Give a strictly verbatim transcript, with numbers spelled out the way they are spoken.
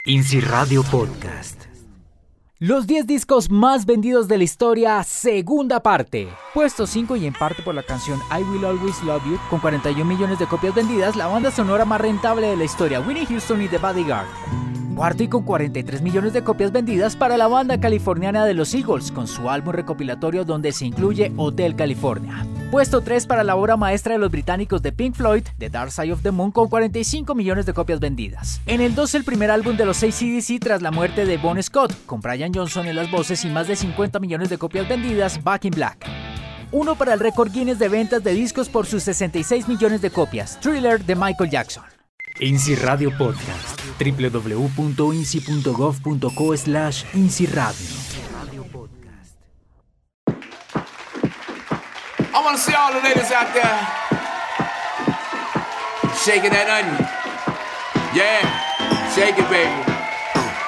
INSI Radio Podcast. Los diez discos más vendidos de la historia, segunda parte. Puesto cinco y en parte por la canción I Will Always Love You, con cuarenta y un millones de copias vendidas, la banda sonora más rentable de la historia, Whitney Houston y The Bodyguard. Cuarto y con cuarenta y tres millones de copias vendidas para la banda californiana de los Eagles, con su álbum recopilatorio donde se incluye Hotel California. Puesto tres para la obra maestra de los británicos de Pink Floyd, The Dark Side of the Moon, con cuarenta y cinco millones de copias vendidas. En el dos, el primer álbum de los A C D C tras la muerte de Bon Scott, con Brian Johnson en las voces y más de cincuenta millones de copias vendidas, Back in Black. Uno para el récord Guinness de ventas de discos por sus sesenta y seis millones de copias, Thriller de Michael Jackson. INSI Radio Podcast. w w w punto insi punto gov punto co slash INSI Radio. I want to see all the ladies out there shaking that onion. Yeah, shake it, baby.